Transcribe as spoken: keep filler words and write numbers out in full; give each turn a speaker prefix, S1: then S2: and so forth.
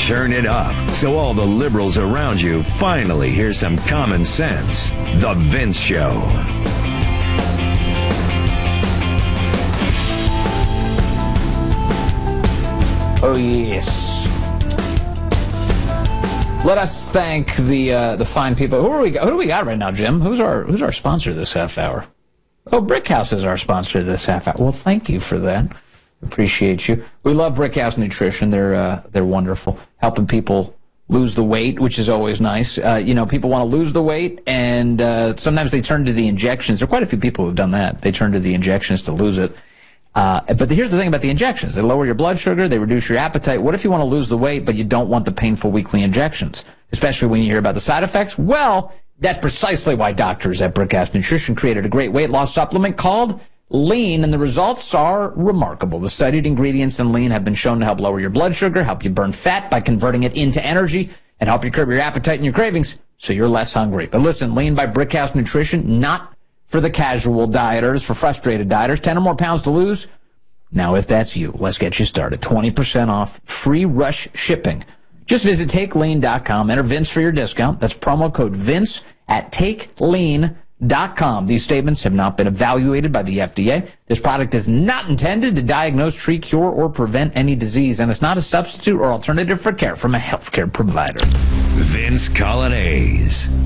S1: Turn it up so all the liberals around you finally hear some common sense. The Vince Show.
S2: Oh, yes. Let us thank the uh, the fine people. Who are we? Who do we got right now, Jim? Who's our Who's our sponsor this half hour? Oh, Brickhouse is our sponsor this half hour. Well, thank you for that. Appreciate you. We love Brickhouse Nutrition. They're uh, they're wonderful, helping people lose the weight, which is always nice. Uh, you know, people want to lose the weight, and uh, sometimes they turn to the injections. There are quite a few people who've done that. They turn to the injections to lose it. Uh, but here's the thing about the injections. They lower your blood sugar. They reduce your appetite. What if you want to lose the weight, but you don't want the painful weekly injections, especially when you hear about the side effects? Well, that's precisely why doctors at Brickhouse Nutrition created a great weight loss supplement called Lean, and the results are remarkable. The studied ingredients in Lean have been shown to help lower your blood sugar, help you burn fat by converting it into energy, and help you curb your appetite and your cravings so you're less hungry. But listen, Lean by Brickhouse Nutrition, not for the casual dieters, for frustrated dieters, ten or more pounds to lose. Now, if that's you, let's get you started. twenty percent off, free rush shipping. Just visit take lean dot com. Enter Vince for your discount. That's promo code Vince at take lean dot com. These statements have not been evaluated by the F D A. This product is not intended to diagnose, treat, cure, or prevent any disease, and it's not a substitute or alternative for care from a healthcare provider.
S1: Vince Coglianese.